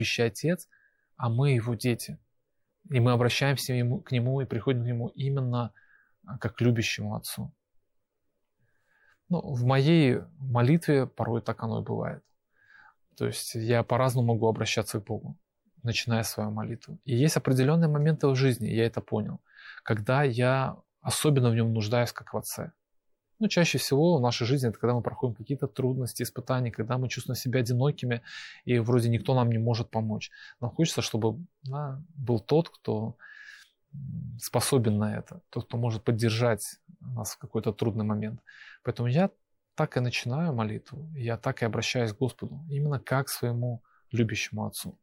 любящий Отец, а мы Его дети. И мы обращаемся к Нему и приходим к Нему именно как к любящему Отцу. В моей молитве порой так оно и бывает. То есть я по-разному могу обращаться к Богу, начиная свою молитву. И есть определенные моменты в жизни, я это понял, когда я особенно в нем нуждаюсь, как в Отце. Чаще всего в нашей жизни это когда мы проходим какие-то трудности, испытания, когда мы чувствуем себя одинокими, и вроде никто нам не может помочь. Нам хочется, чтобы был тот, кто способен на это, тот, кто может поддержать нас в какой-то трудный момент. Поэтому я так и начинаю молитву, я так и обращаюсь к Господу, именно как к своему любящему Отцу.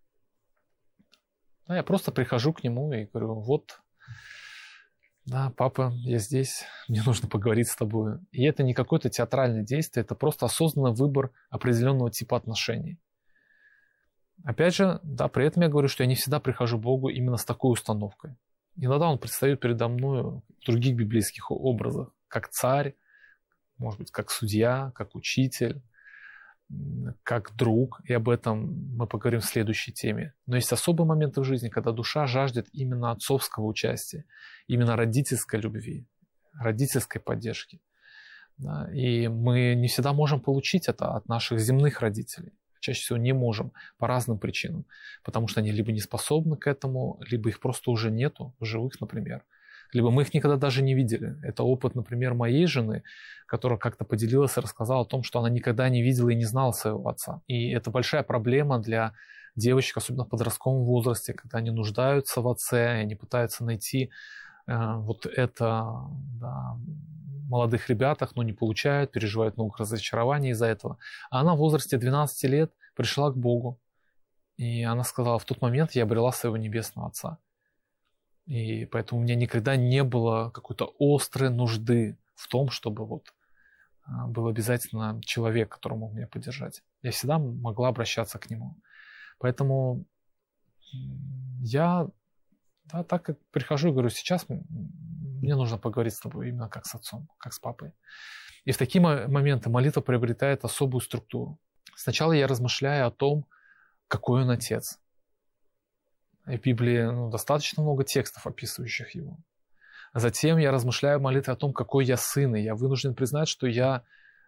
Я просто прихожу к Нему и говорю: вот, да, папа, я здесь, мне нужно поговорить с тобой. И это не какое-то театральное действие, это просто осознанный выбор определенного типа отношений. Опять же, да, при этом я говорю, что я не всегда прихожу к Богу именно с такой установкой. Иногда Он предстает передо мной в других библейских образах, как царь, может быть, как судья, как учитель, как друг, и об этом мы поговорим в следующей теме. Но есть особые моменты в жизни, когда душа жаждет именно отцовского участия, именно родительской любви, родительской поддержки. И мы не всегда можем получить это от наших земных родителей. Чаще всего не можем по разным причинам, потому что они либо не способны к этому, либо их просто уже нету в живых, например. Либо мы их никогда даже не видели. Это опыт, например, моей жены, которая как-то поделилась и рассказала о том, что она никогда не видела и не знала своего отца. И это большая проблема для девочек, особенно в подростковом возрасте, когда они нуждаются в отце, и они пытаются найти вот это в молодых ребятах, но не получают, переживают много разочарований из-за этого. А она в возрасте 12 лет пришла к Богу, и она сказала: в тот момент я обрела своего небесного Отца. И поэтому у меня никогда не было какой-то острой нужды в том, чтобы был обязательно человек, который мог меня поддержать. Я всегда могла обращаться к нему. Поэтому я так и прихожу и говорю: сейчас мне нужно поговорить с тобой именно как с отцом, как с папой. И в такие моменты молитва приобретает особую структуру. Сначала я размышляю о том, какой он отец. В Библии достаточно много текстов, описывающих его. Затем я размышляю в молитве о том, какой я сын, и я вынужден признать, что я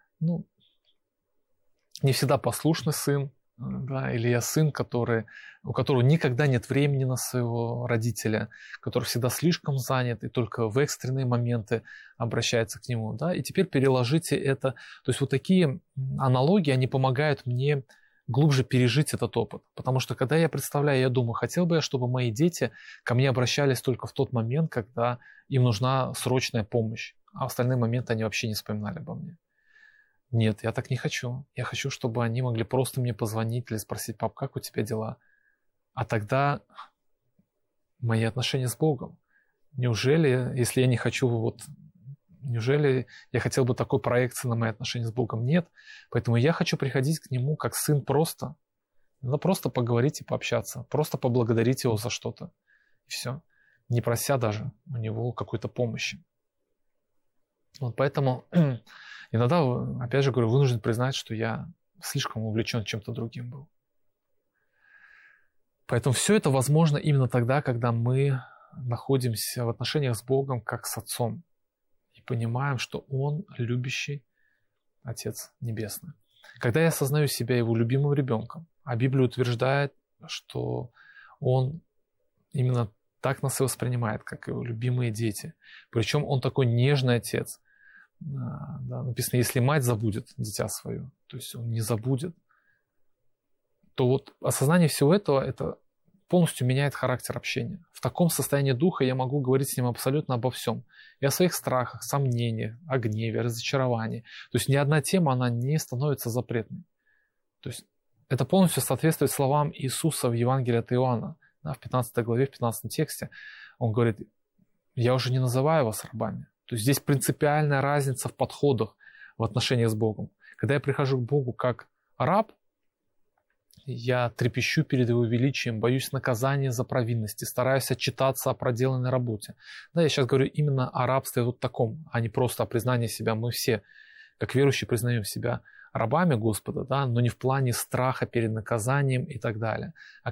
не всегда послушный сын, или я сын, у которого никогда нет времени на своего родителя, который всегда слишком занят и только в экстренные моменты обращается к нему. И теперь переложите это. То есть вот такие аналогии, они помогают мне глубже пережить этот опыт. Потому что когда я представляю, я думаю, хотел бы я, чтобы мои дети ко мне обращались только в тот момент, когда им нужна срочная помощь, а в остальные моменты они вообще не вспоминали обо мне. Нет, я так не хочу. Я хочу, чтобы они могли просто мне позвонить или спросить: пап, как у тебя дела? А тогда мои отношения с Богом. Неужели, если я не хочу, неужели я хотел бы такой проекции на мои отношения с Богом? Нет. Поэтому я хочу приходить к Нему как сын просто. Надо просто поговорить и пообщаться. Просто поблагодарить Его за что-то. И все. Не прося даже у Него какой-то помощи. Поэтому иногда, опять же говорю, вынужден признать, что я слишком увлечен чем-то другим был. Поэтому все это возможно именно тогда, когда мы находимся в отношениях с Богом как с Отцом и понимаем, что Он любящий Отец Небесный. Когда я осознаю себя Его любимым ребенком, а Библия утверждает, что Он именно так нас и воспринимает, как Его любимые дети. Причем Он такой нежный Отец. Написано: если мать забудет дитя свое, то есть Он не забудет, то осознание всего этого, это полностью меняет характер общения. В таком состоянии духа я могу говорить с Ним абсолютно обо всем. И о своих страхах, сомнениях, о гневе, о разочаровании. То есть ни одна тема, она не становится запретной. То есть это полностью соответствует словам Иисуса в Евангелии от Иоанна. В 15 главе, в 15 тексте Он говорит: я уже не называю вас рабами. То есть здесь принципиальная разница в подходах в отношениях с Богом. Когда я прихожу к Богу как раб, я трепещу перед Его величием, боюсь наказания за провинности, стараюсь отчитаться о проделанной работе. Я сейчас говорю именно о рабстве таком, а не просто о признании себя. Мы все, как верующие, признаем себя рабами Господа, да, но не в плане страха перед наказанием и так далее, а